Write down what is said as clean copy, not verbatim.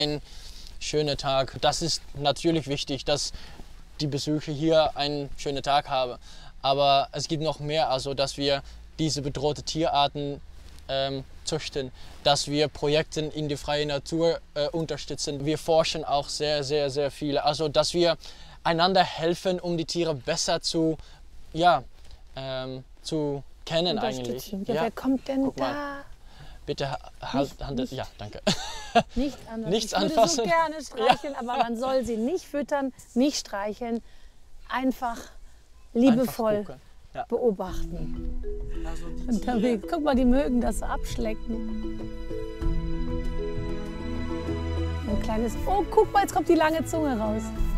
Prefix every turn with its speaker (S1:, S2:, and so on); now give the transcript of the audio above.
S1: ein schöner Tag. Das ist natürlich wichtig, dass die Besucher hier einen schönen Tag haben. Aber es gibt noch mehr, also dass wir diese bedrohten Tierarten züchten, dass wir Projekte in die freie Natur unterstützen. Wir forschen auch sehr, sehr, sehr viel. Also dass wir einander helfen, um die Tiere besser zu kennen eigentlich.
S2: Ja, wer kommt denn da?
S1: Bitte Hand. Ja, danke.
S2: Nicht anfassen.
S1: Nichts
S2: ich würde
S1: anfassen.
S2: so gerne streicheln, aber man soll sie nicht füttern, nicht streicheln. Einfach liebevoll beobachten.
S1: Also
S2: Unterwegs. Guck mal, die mögen das so abschlecken. Ein kleines. Oh, guck mal, jetzt kommt die lange Zunge raus.